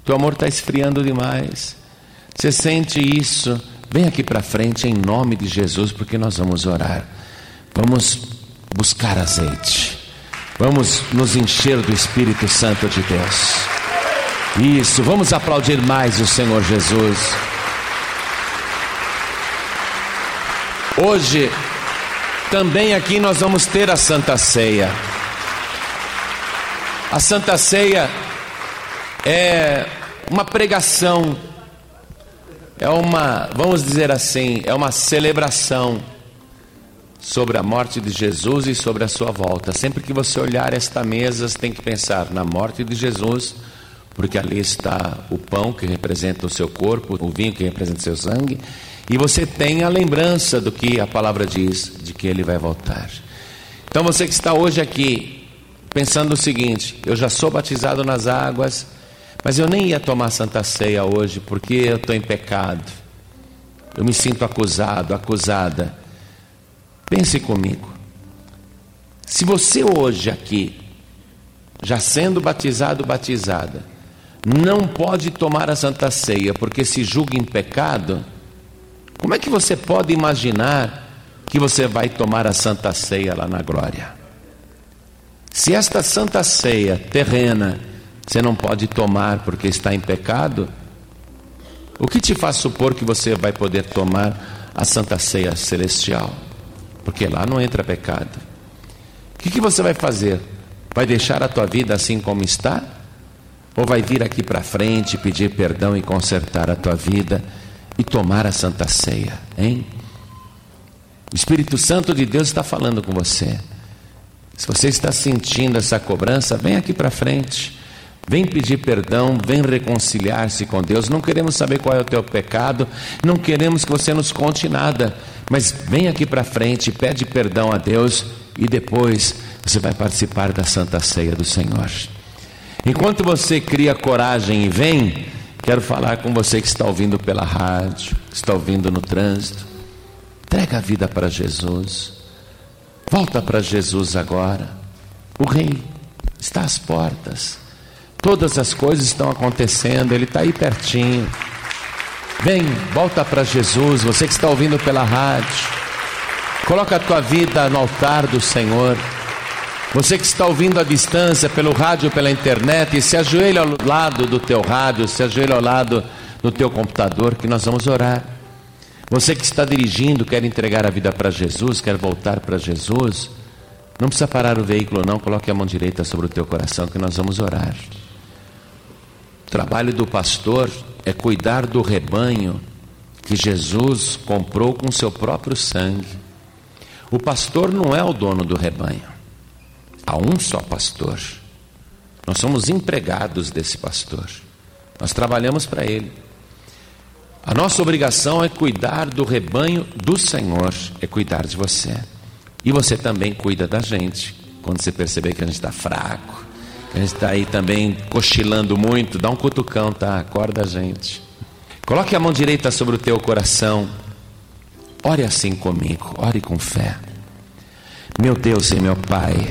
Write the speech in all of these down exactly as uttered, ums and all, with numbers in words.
Teu amor está esfriando demais. Você sente isso? Vem aqui para frente em nome de Jesus, porque nós vamos orar. Vamos buscar azeite. Vamos nos encher do Espírito Santo de Deus. Isso, vamos aplaudir mais o Senhor Jesus. Hoje, também aqui nós vamos ter a Santa Ceia. A Santa Ceia é uma pregação, é uma, vamos dizer assim, é uma celebração sobre a morte de Jesus e sobre a sua volta. Sempre que você olhar esta mesa, você tem que pensar na morte de Jesus, porque ali está o pão que representa o seu corpo, o vinho que representa o seu sangue, e você tem a lembrança do que a palavra diz, de que ele vai voltar. Então você que está hoje aqui, pensando o seguinte: eu já sou batizado nas águas, mas eu nem ia tomar Santa Ceia hoje, porque eu estou em pecado, eu me sinto acusado, acusada. Pense comigo, se você hoje aqui, já sendo batizado, batizada, não pode tomar a Santa Ceia porque se julga em pecado, como é que você pode imaginar que você vai tomar a Santa Ceia lá na glória? Se esta Santa Ceia terrena você não pode tomar porque está em pecado, o que te faz supor que você vai poder tomar a Santa Ceia celestial? Porque lá não entra pecado. O que, que você vai fazer? Vai deixar a tua vida assim como está? Ou vai vir aqui para frente, pedir perdão e consertar a tua vida e tomar a Santa Ceia, hein? O Espírito Santo de Deus está falando com você. Se você está sentindo essa cobrança, vem aqui para frente. Vem pedir perdão, vem reconciliar-se com Deus. Não queremos saber qual é o teu pecado, não queremos que você nos conte nada, mas vem aqui para frente, pede perdão a Deus e depois você vai participar da Santa Ceia do Senhor. Enquanto você cria coragem e vem, quero falar com você que está ouvindo pela rádio, que está ouvindo no trânsito. Entrega a vida para Jesus. Volta para Jesus agora. O Rei está às portas. Todas as coisas estão acontecendo, Ele está aí pertinho. Vem, volta para Jesus. Você que está ouvindo pela rádio, coloca a tua vida no altar do Senhor. Você que está ouvindo à distância, pelo rádio, pela internet, e se ajoelha ao lado do teu rádio, se ajoelha ao lado do teu computador, que nós vamos orar. Você que está dirigindo, quer entregar a vida para Jesus, quer voltar para Jesus, não precisa parar o veículo não, coloque a mão direita sobre o teu coração, que nós vamos orar. O trabalho do pastor é cuidar do rebanho que Jesus comprou com seu próprio sangue. O pastor não é o dono do rebanho. Há um só pastor. Nós somos empregados desse pastor. Nós trabalhamos para ele. A nossa obrigação é cuidar do rebanho do Senhor, é cuidar de você. E você também cuida da gente. Quando você perceber que a gente está fraco, que a gente está aí também cochilando muito, dá um cutucão, tá? Acorda a gente. Coloque a mão direita sobre o teu coração. Ore assim comigo, ore com fé. Meu Deus e meu Pai,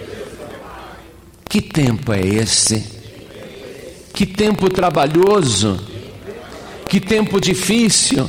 que tempo é esse? Que tempo trabalhoso, que tempo difícil.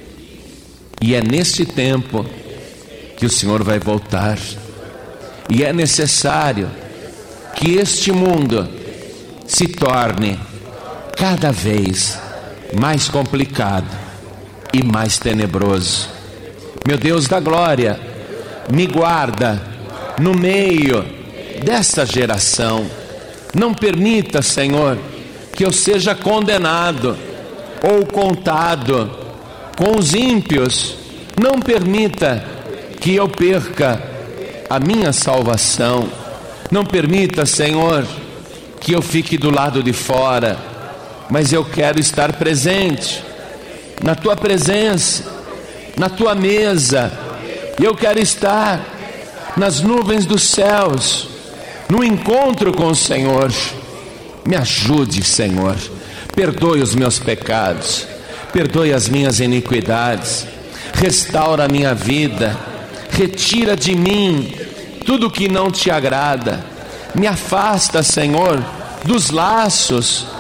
E é nesse tempo que o Senhor vai voltar. E é necessário que este mundo se torne cada vez mais complicado e mais tenebroso. Meu Deus da glória, me guarda no meio dessa geração. Não permita, Senhor, que eu seja condenado ou contado com os ímpios. Não permita que eu perca a minha salvação. Não permita, Senhor, que eu fique do lado de fora, mas eu quero estar presente na tua presença, na tua mesa. Eu quero estar nas nuvens dos céus, no encontro com o Senhor. Me ajude, Senhor. Perdoe os meus pecados, perdoe as minhas iniquidades, restaura a minha vida, retira de mim tudo que não te agrada, me afasta, Senhor, dos laços